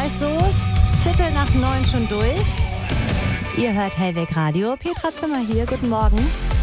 Kreis Soest, 8:15 schon durch. Ihr hört Hellweg Radio. Petra Zimmer hier, guten Morgen.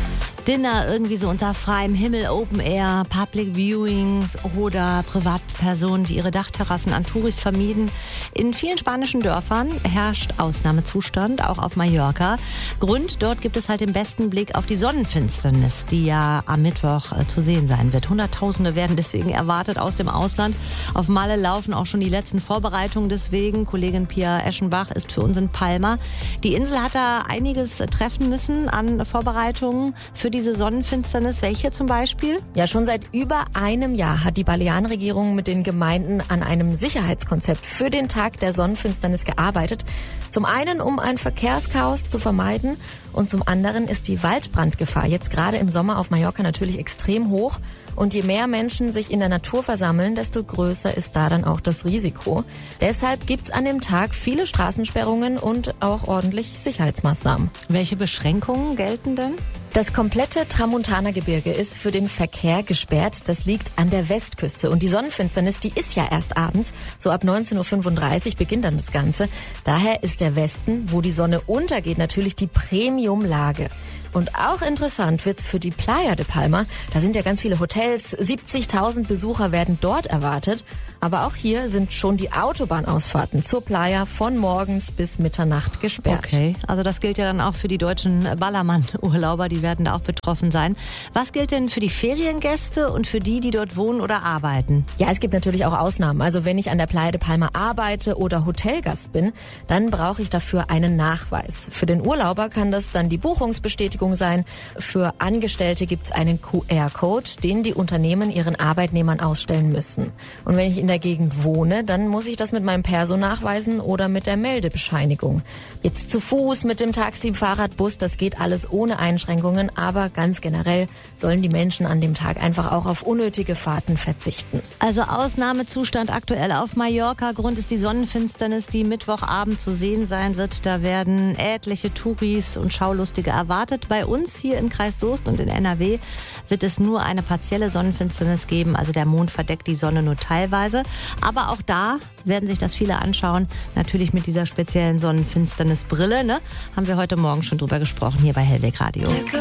Dinner irgendwie so unter freiem Himmel, Open Air, Public Viewings oder Privatpersonen, die ihre Dachterrassen an Touris vermieden. In vielen spanischen Dörfern herrscht Ausnahmezustand, auch auf Mallorca. Grund, dort gibt es halt den besten Blick auf die Sonnenfinsternis, die ja am Mittwoch zu sehen sein wird. Hunderttausende werden deswegen erwartet aus dem Ausland. Auf Malle laufen auch schon die letzten Vorbereitungen deswegen. Kollegin Pia Eschenbach ist für uns in Palma. Die Insel hat da einiges treffen müssen an Vorbereitungen für diese Sonnenfinsternis. Welche zum Beispiel? Ja, schon seit über einem Jahr hat die Balearenregierung mit den Gemeinden an einem Sicherheitskonzept für den Tag der Sonnenfinsternis gearbeitet. Zum einen, um ein Verkehrschaos zu vermeiden, und zum anderen ist die Waldbrandgefahr jetzt gerade im Sommer auf Mallorca natürlich extrem hoch. Und je mehr Menschen sich in der Natur versammeln, desto größer ist da dann auch das Risiko. Deshalb gibt's an dem Tag viele Straßensperrungen und auch ordentlich Sicherheitsmaßnahmen. Welche Beschränkungen gelten denn? Das komplette Tramontana-Gebirge ist für den Verkehr gesperrt. Das liegt an der Westküste. Und die Sonnenfinsternis, die ist ja erst abends. So ab 19.35 Uhr beginnt dann das Ganze. Daher ist der Westen, wo die Sonne untergeht, natürlich die Premium-Lage. Und auch interessant wird's für die Playa de Palma. Da sind ja ganz viele Hotels. 70.000 Besucher werden dort erwartet. Aber auch hier sind schon die Autobahnausfahrten zur Playa von morgens bis Mitternacht gesperrt. Okay, also das gilt ja dann auch für die deutschen Ballermann-Urlauber. Die werden da auch betroffen sein. Was gilt denn für die Feriengäste und für die dort wohnen oder arbeiten? Ja, es gibt natürlich auch Ausnahmen. Also wenn ich an der Playa de Palma arbeite oder Hotelgast bin, dann brauche ich dafür einen Nachweis. Für den Urlauber kann das dann die Buchungsbestätigung sein. Für Angestellte gibt's einen QR-Code, den die Unternehmen ihren Arbeitnehmern ausstellen müssen. Und wenn ich in der Gegend wohne, dann muss ich das mit meinem Perso nachweisen oder mit der Meldebescheinigung. Jetzt zu Fuß, mit dem Taxi, Fahrrad, Bus, das geht alles ohne Einschränkungen, aber ganz generell sollen die Menschen an dem Tag einfach auch auf unnötige Fahrten verzichten. Also Ausnahmezustand aktuell auf Mallorca. Grund ist die Sonnenfinsternis, die Mittwochabend zu sehen sein wird. Da werden etliche Touris und Schaulustige erwartet. Bei uns hier im Kreis Soest und in NRW wird es nur eine partielle Sonnenfinsternis geben. Also der Mond verdeckt die Sonne nur teilweise. Aber auch da werden sich das viele anschauen. Natürlich mit dieser speziellen Sonnenfinsternisbrille, ne? Haben wir heute Morgen schon drüber gesprochen hier bei Hellweg Radio.